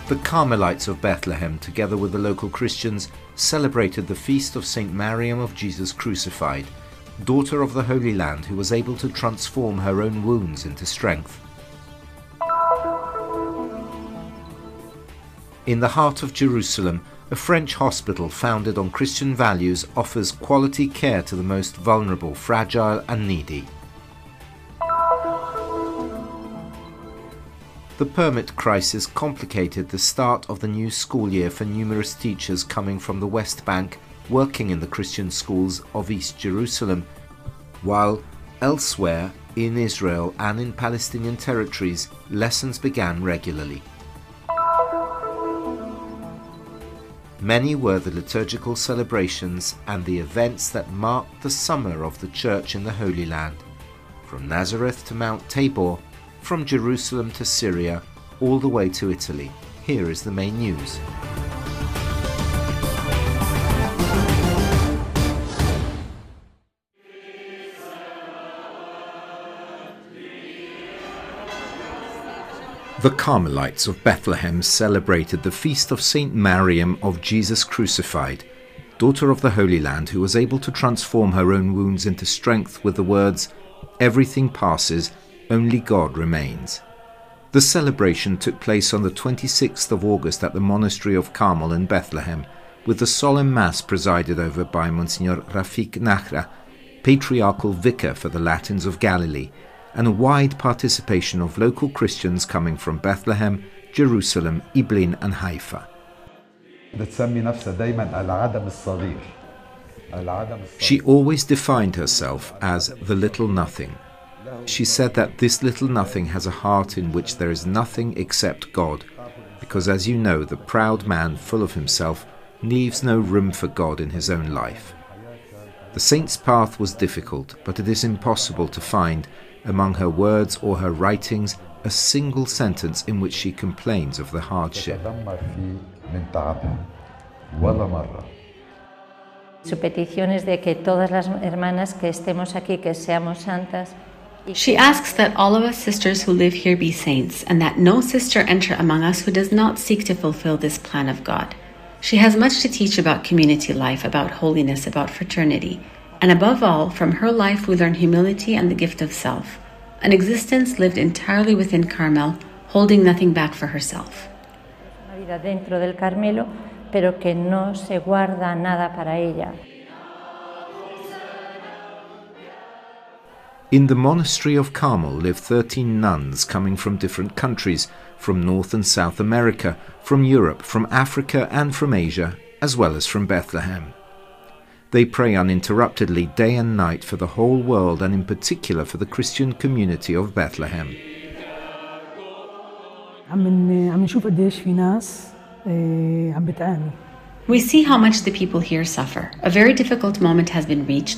The Carmelites of Bethlehem, together with the local Christians, celebrated the feast of Saint Mariam of Jesus Crucified, daughter of the Holy Land who was able to transform her own wounds into strength. In the heart of Jerusalem, a French hospital founded on Christian values offers quality care to the most vulnerable, fragile and needy. The permit crisis complicated the start of the new school year for numerous teachers coming from the West Bank working in the Christian schools of East Jerusalem, while elsewhere in Israel and in Palestinian territories, lessons began regularly. Many were the liturgical celebrations and the events that marked the summer of the Church in the Holy Land. From Nazareth to Mount Tabor, from Jerusalem to Syria, all the way to Italy. Here is the main news. The Carmelites of Bethlehem celebrated the feast of Saint Mariam of Jesus Crucified, daughter of the Holy Land who was able to transform her own wounds into strength with the words, "Everything passes, only God remains." The celebration took place on the 26th of August at the Monastery of Carmel in Bethlehem, with the solemn Mass presided over by Monsignor Rafik Nahra, Patriarchal Vicar for the Latins of Galilee, and a wide participation of local Christians coming from Bethlehem, Jerusalem, Iblin and Haifa. She always defined herself as the little nothing. She said that this little nothing has a heart in which there is nothing except God, because as you know, the proud man full of himself leaves no room for God in his own life. The saint's path was difficult, but it is impossible to find, among her words or her writings, a single sentence in which she complains of the hardship. Su petición es de que todas las hermanas que estemos aquí, que seamos santas. She asks that all of us sisters who live here be saints, and that no sister enter among us who does not seek to fulfill this plan of God. She has much to teach about community life, about holiness, about fraternity. And above all, from her life we learn humility and the gift of self, an existence lived entirely within Carmel, holding nothing back for herself. Una vida dentro del Carmelo, pero que no se guarda nada para ella. In the monastery of Carmel live 13 nuns coming from different countries, from North and South America, from Europe, from Africa and from Asia, as well as from Bethlehem. They pray uninterruptedly day and night for the whole world and in particular for the Christian community of Bethlehem. We see how much the people here suffer. A very difficult moment has been reached.